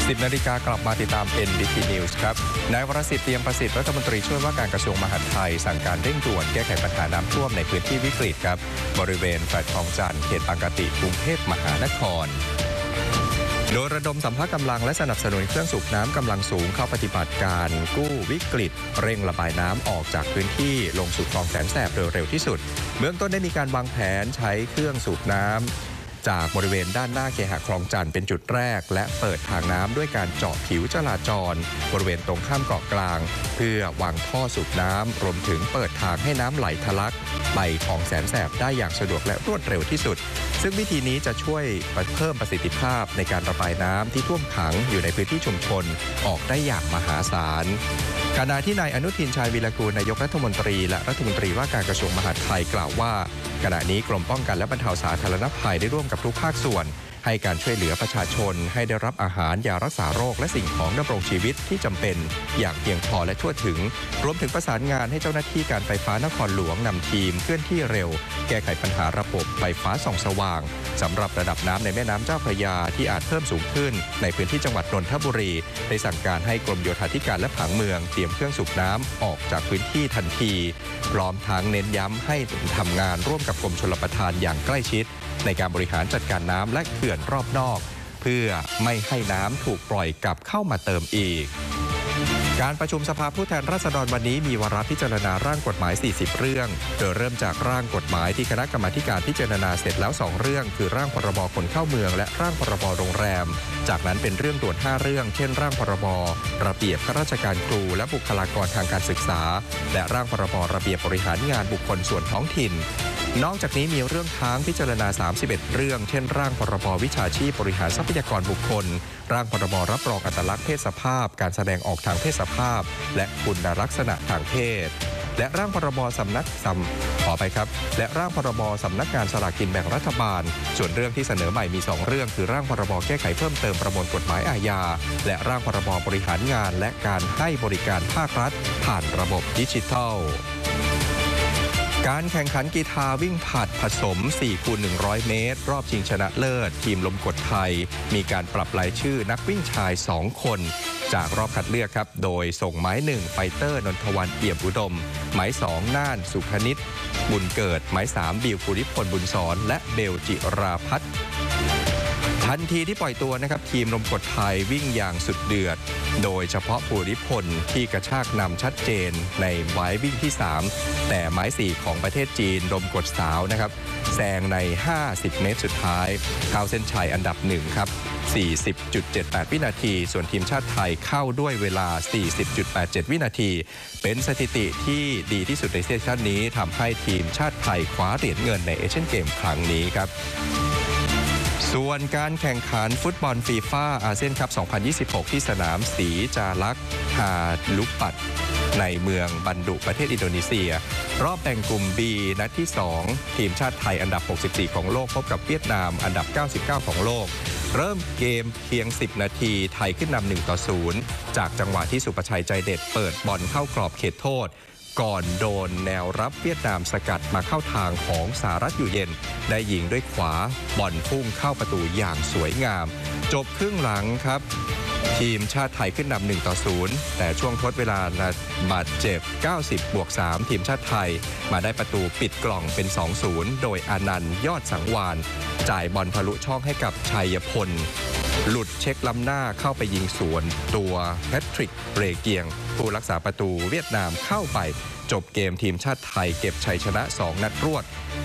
10 นาฬิกากลับมาติดตาม NDT News ครับนายวรสิทธิ์เตรียมประสิทธิ์รัฐมนตรีช่วยว่าการกระทรวงมหาดไทยสั่งการเร่งด่วนแก้ไขปัญหาน้ำท่วมในพื้นที่วิกฤตครับบริเวณแฟลตคลองจันทร์เขตบางกะปิกรุงเทพมหานครโดยระดมสัมภาระกำลังและสนับสนุนเครื่องสูบน้ำกำลังสูงเข้าปฏิบัติการกู้วิกฤตเร่งระบายน้ำออกจากพื้นที่ลงสู่คลองแสนแสบโดยเร็วที่สุดเบื้องต้นได้มีการวางแผนใช้เครื่องสูบน้ำจากบริเวณด้านหน้าเคหะคลองจันทร์เป็นจุดแรกและเปิดทางน้ำด้วยการเจาะผิวจราจรบริเวณตรงข้ามเกาะกลางเพื่อวางท่อสูบน้ำรวมถึงเปิดทางให้น้ำไหลทะลักไปคลองแสนแสบได้อย่างสะดวกและรวดเร็วที่สุดซึ่งวิธีนี้จะช่วยเพิ่มประสิทธิภาพในการระบายน้ำที่ท่วมขังอยู่ในพื้นที่ชุมชนออกได้อย่างมหาศาลขณะที่นายอนุทินชาญวีรกูลนายกรัฐมนตรีและรัฐมนตรีว่าการกระทรวงมหาดไทยกล่าวว่าขณะนี้กรมป้องกันและบรรเทาสาธารณภัยได้ร่วมกับทุกภาคส่วนให้การช่วยเหลือประชาชนให้ได้รับอาหารยารักษาโรคและสิ่งของดำรงชีวิตที่จำเป็นอย่างเพียงพอและทั่วถึงรวมถึงประสานงานให้เจ้าหน้าที่การไฟฟ้านครหลวงนำทีมเคลื่อนที่เร็วแก้ไขปัญหาระบบไฟฟ้าส่องสว่างสำหรับระดับน้ำในแม่น้ำเจ้าพระยาที่อาจเพิ่มสูงขึ้นในพื้นที่จังหวัดนนทบุรีได้สั่งการให้กรมโยธาธิการและผังเมืองเตรียมเครื่องสูบน้ำออกจากพื้นที่ทันทีพร้อมทั้งเน้นย้ำให้ทำงานร่วมกับกรมชลประทานอย่างใกล้ชิดในการบริหารจัดการน้ำและเขื่อนรอบนอกเพื่อไม่ให้น้ำถูกปล่อยกลับเข้ามาเติมอีกการประชุมสภาผู้แทนราษฎรวันนี้มีวาระพิจารณาร่างกฎหมาย40เรื่องโดยเริ่มจากร่างกฎหมายที่คณะกรรมาการพิจารณาเสร็จแล้ว2เรื่องคือร่างพรบขนเข้าเมืองและร่างพรบโรงแรมจากนั้นเป็นเรื่องด่วน5เรื่องเช่นร่างพรบระเบียบข้าราชการครูและบุคลากรทางการศึกษาและร่างพรบระเบียบบริหารงานบุคคลส่วนท้องถิ่นนอกจากนี้มีเรื่องค้างพิจารณา31เรื่องเช่นร่างพรบวิชาชีพบริหารทรัพยากรบุคคลร่างพรบรับรองอัตลักษณ์เพศสภาพการแสดงออกทางเพศสภาพและคุณลักษณะทางเพศและร่างพรบและร่างพรบสำนักงานสลากกินแบ่งรัฐบาลส่วนเรื่องที่เสนอใหม่มี2เรื่องคือร่างพรบแก้ไขเพิ่มเติมประมวลกฎหมายอาญาและร่างพรบบริหารงานและการให้บริการภาครัฐผ่านระบบดิจิทัลการแข่งขันกีฬาวิ่งผลัดผสม 4x100 เมตรรอบชิงชนะเลิศทีมลมกดไทยมีการปรับรายชื่อนักวิ่งชาย2คนจากรอบคัดเลือกครับโดยส่งหมาย1ไฟเตอร์นนทวันเปี่ยมอุดมหมาย2น่านสุพนิชบุญเกิดหมาย3บิวภูริพลบุญสอนและเบลจิราพัฒน์ทันทีที่ปล่อยตัวนะครับทีมลมกดไทยวิ่งอย่างสุดเดือดโดยเฉพาะภูริพลที่กระชากนำชัดเจนในหมายวิ่งที่3แต่หมาย4ของประเทศจีนลมกดสาวนะครับแซงใน50เมตรสุดท้ายเข้าเส้นชัยอันดับ1ครับ40.78 วินาทีส่วนทีมชาติไทยเข้าด้วยเวลา 40.87 วินาทีเป็นสถิติที่ดีที่สุดในเซสชันนี้ทำให้ทีมชาติไทยคว้าเหรียญเงินในเอเชียนเกมครั้งนี้ครับส่วนการแข่งขันฟุตบอลฟีฟ่าอาเซียนคัพ 2026 ที่สนามสีจารักฮาลุปัดในเมืองบันดุประเทศอินโดนีเซียรอบแบ่งกลุ่ม B นัดที่2ทีมชาติไทยอันดับ64ของโลกพบกับเวียดนามอันดับ99ของโลกเริ่มเกมเพียง10นาทีไทยขึ้นนำ1-0จากจังหวะที่สุภชัยใจเด็ดเปิดบอลเข้ากรอบเขตโทษก่อนโดนแนวรับเวียดนามสกัดมาเข้าทางของสหรัฐอยู่เย็นได้ยิงด้วยขวาบอลพุ่งเข้าประตูอย่างสวยงามจบครึ่งหลังครับทีมชาติไทยขึ้นนำ1-0แต่ช่วงทดเวลาบาดเจ็บ90+3ทีมชาติไทยมาได้ประตูปิดกล่องเป็น 2-0 โดยอานันต์ยอดสังวานจ่ายบอลทะลุช่องให้กับชัยพลหลุดเช็คล้ำหน้าเข้าไปยิงสวนตัวแพทริกเรเกียงผู้รักษาประตูเวียดนามเข้าไปจบเกมทีมชาติไทยเก็บชัยชนะ2นัดรวด